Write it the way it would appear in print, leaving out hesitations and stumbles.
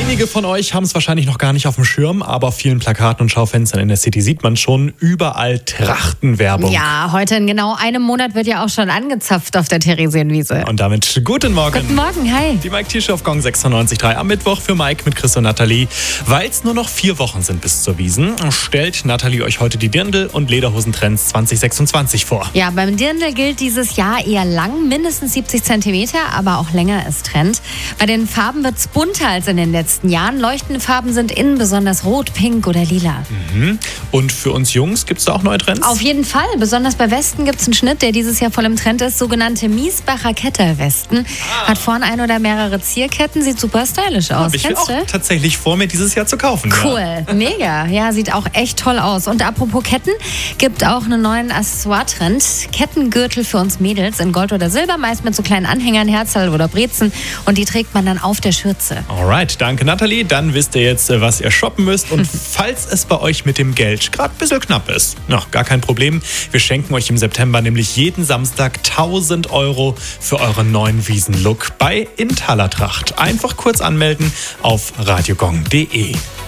Einige von euch haben es wahrscheinlich noch gar nicht auf dem Schirm, aber auf vielen Plakaten und Schaufenstern in der City sieht man schon überall Trachtenwerbung. Ja, heute in genau einem Monat wird ja auch schon angezapft auf der Theresienwiese. Und damit guten Morgen. Guten Morgen, hi. Die Mike Tirsche auf Gong 96.3 am Mittwoch für Mike mit Chris und Nathalie. Weil es nur noch 4 Wochen sind bis zur Wiesn, stellt Nathalie euch heute die Dirndl- und Lederhosentrends 2026 vor. Ja, beim Dirndl gilt dieses Jahr eher lang, mindestens 70 cm, aber auch länger ist Trend. Bei den Farben wird es bunter als in den letzten Jahren. Leuchtende Farben sind innen besonders rot, pink oder lila. Und für uns Jungs gibt es da auch neue Trends? Auf jeden Fall. Besonders bei Westen gibt es einen Schnitt, der dieses Jahr voll im Trend ist. Sogenannte Miesbacher Ketterwesten. Hat vorn ein oder mehrere Zierketten, sieht super stylisch aus. Ich will auch tatsächlich vor, mir dieses Jahr zu kaufen. Cool, Ja. mega. Ja, sieht auch echt toll aus. Und apropos Ketten, gibt auch einen neuen Accessoire-Trend. Kettengürtel für uns Mädels in Gold oder Silber, meist mit so kleinen Anhängern, Herzl oder Brezen. Und die trägt man dann auf der Schürze. Alright, danke Nathalie. Dann wisst ihr jetzt, was ihr shoppen müsst. Und falls es bei euch mit dem Geld gerade ein bisschen knapp ist, gar kein Problem. Wir schenken euch im September nämlich jeden Samstag 1.000 € für euren neuen Wiesenlook bei Intala Tracht. Einfach kurz anmelden auf radiogong.de.